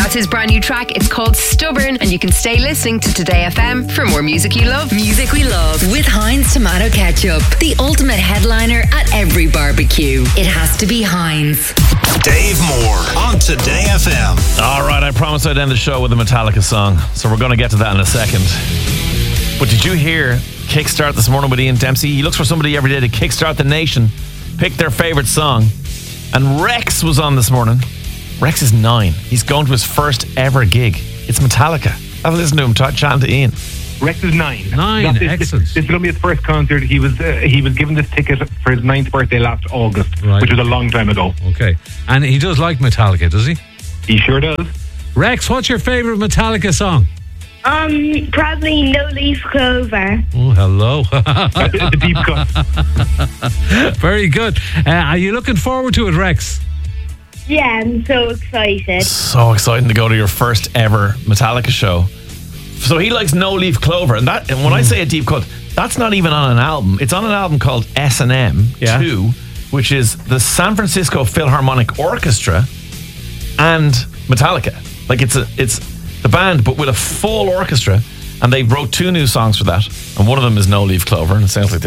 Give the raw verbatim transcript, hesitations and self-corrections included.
That's his brand new track. It's called Stubborn, and you can stay listening to Today F M for more music you love. Music we love with Heinz Tomato Ketchup. The ultimate headliner at every barbecue. It has to be Heinz. Dave Moore on Today F M. All right, I promised I'd end the show with a Metallica song, so we're going to get to that in a second. But did you hear Kickstart this morning with Ian Dempsey? He looks for somebody every day to kickstart the nation, pick their favourite song. And Rex was on this morning. Rex is nine. He's going to his first ever gig. It's Metallica. Have a listen to him t- chatting to Ian. Rex is nine. Nine, this, excellent. This, this is going to be his first concert. He was uh, he was given this ticket for his ninth birthday last August, Right. which was a long time ago. Okay. And he does like Metallica, does he? He sure does. Rex, what's your favourite Metallica song? Um, probably No Leaf Clover. Oh, hello. It's a deep cut. Very good. Uh, are you looking forward to it, Rex? Yeah, I'm so excited. So exciting to go to your first ever Metallica show. So he likes No Leaf Clover, and that. And when I say a deep cut, that's not even on an album. It's on an album called S and M Yeah. two, which is the San Francisco Philharmonic Orchestra and Metallica. Like it's a it's the band, but with a full orchestra, and they wrote two new songs for that, and one of them is No Leaf Clover, and it sounds like